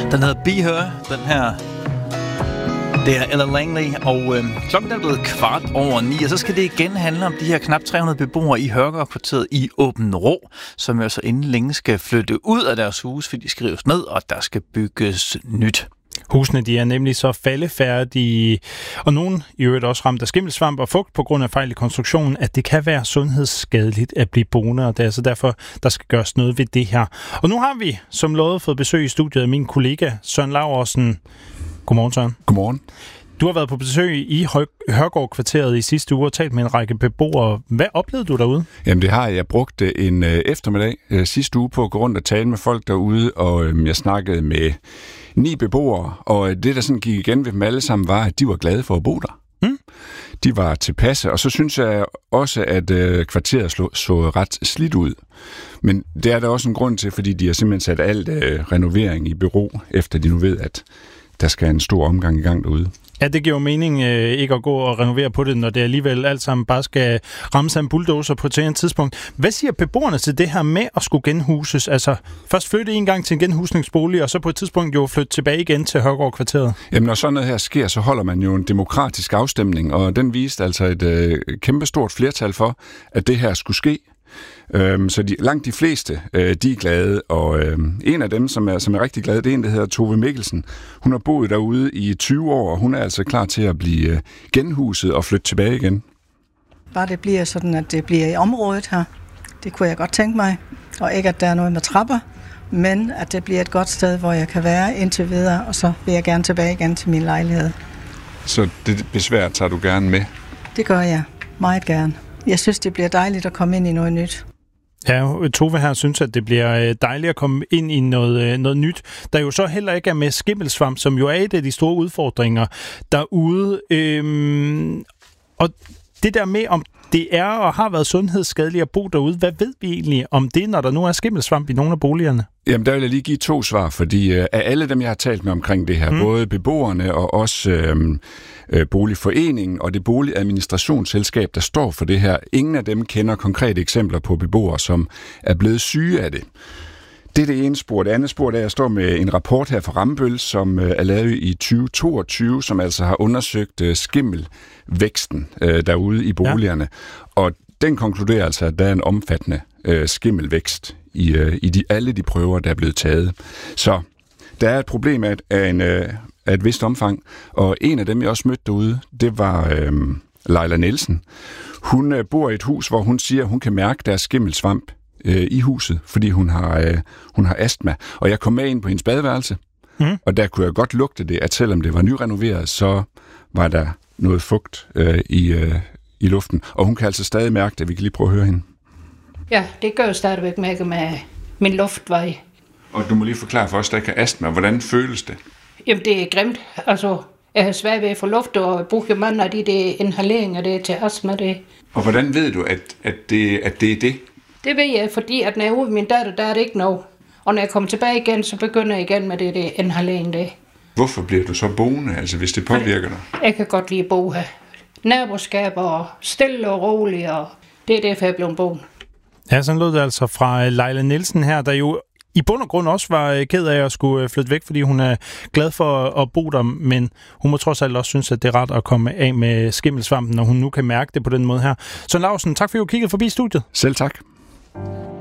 Den hedder Be Her, den her. Det er Ella Langley, og klokken er blevet 9:15, og så skal det igen handle om de her knap 300 beboere i Hørgaard-kvarteret i Aabenraa, som jo så inden længe skal flytte ud af deres hus, fordi de skrives ned, og der skal bygges nyt. Husene de er nemlig så faldefærdige, og nogen i øvrigt også ramt af skimmelsvamp og fugt på grund af fejl i konstruktionen, at det kan være sundhedsskadeligt at blive boende, og det er altså derfor, der skal gøres noget ved det her. Og nu har vi, som lovet, fået besøg i studiet af min kollega Søren Laursen. Godmorgen, Søren. Godmorgen. Du har været på besøg i Hørgaard-kvarteret i sidste uge og talt med en række beboere. Hvad oplevede du derude? Jamen det har jeg brugt en eftermiddag sidste uge på at gå rundt og tale med folk derude, og jeg snakkede med 9 beboere, og det der sådan gik igen ved dem alle sammen var, at de var glade for at bo der. De var tilpasse, og så synes jeg også, at kvarteret så ret slidt ud. Men det er der også en grund til, fordi de har simpelthen sat alt renovering i bero, efter de nu ved, at der skal en stor omgang i gang derude. Ja, det giver jo mening ikke at gå og renovere på det, når det alligevel alt sammen bare skal ramme sig en bulldozer på et tidspunkt. Hvad siger beboerne til det her med at skulle genhuses? Altså først flytte en gang til en genhusningsbolig, og så på et tidspunkt jo flytte tilbage igen til Hørgaard-kvarteret? Jamen når sådan noget her sker, så holder man jo en demokratisk afstemning, og den viste altså et kæmpestort flertal for, at det her skulle ske. Så langt de fleste, de er glade, og en af dem, som er rigtig glad, det er en, der hedder Tove Mikkelsen. Hun har boet derude i 20 år, og hun er altså klar til at blive genhuset og flytte tilbage igen. Bare det bliver sådan, at det bliver i området her. Det kunne jeg godt tænke mig. Og ikke, at der er noget med trapper, men at det bliver et godt sted, hvor jeg kan være indtil videre, og så vil jeg gerne tilbage igen til min lejlighed. Så det besvær tager du gerne med? Det gør jeg. Meget gerne. Jeg synes, det bliver dejligt at komme ind i noget nyt. Ja, Tove her synes, at det bliver dejligt at komme ind i noget nyt, der jo så heller ikke er med skimmelsvamp, som jo er et af de store udfordringer derude. Og det der med, om det er og har været sundhedsskadeligt at bo derude, hvad ved vi egentlig om det, når der nu er skimmelsvamp i nogle af boligerne? Jamen, der vil jeg lige give 2 svar, fordi af alle dem, jeg har talt med omkring det her, både beboerne og også boligforeningen og det boligadministrationsselskab, der står for det her, ingen af dem kender konkrete eksempler på beboere, som er blevet syge af det. Det er det ene spor. Det andet spor, der jeg står med en rapport her fra Rambøll, som er lavet i 2022, som altså har undersøgt skimmelvæksten derude i boligerne. Og den konkluderer altså, at der er en omfattende skimmelvækst i alle de prøver, der er blevet taget. Så der er et problem af et vist omfang, og en af dem, jeg også mødte derude, det var Leila Nielsen. Hun bor i et hus, hvor hun siger, at hun kan mærke, der er skimmelsvamp i huset, fordi hun har astma. Og jeg kom med ind på hendes badeværelse, og der kunne jeg godt lugte det, at selvom det var nyrenoveret, så var der noget fugt i luften. Og hun kan altså stadig mærke det. Vi kan lige prøve at høre hende. Ja, det gør jeg stadigvæk med min luftvej. Og du må lige forklare for os, der ikke er astma. Hvordan føles det? Jamen, det er grimt. Altså, jeg har svært ved at få luft, og bruger mange af de inhaleringer, det er til astma. Det. Og hvordan ved du, at det er det? Det ved jeg, fordi at når jeg er ude med min datter, der er det ikke noget. Og når jeg kommer tilbage igen, så begynder jeg igen med det inhalering. Det. Hvorfor bliver du så boende, altså hvis det påvirker dig? Jeg kan godt lide at bo her. Naboskab og stille og roligt, og det er derfor, jeg blev boende. Ja, sådan lød det altså fra Leila Nielsen her, der jo i bund og grund også var ked af at skulle flytte væk, fordi hun er glad for at bo der, men hun må trods alt også synes, at det er ret at komme af med skimmelsvampen, når hun nu kan mærke det på den måde her. Så Laursen, tak fordi du kiggede forbi studiet. Selv tak.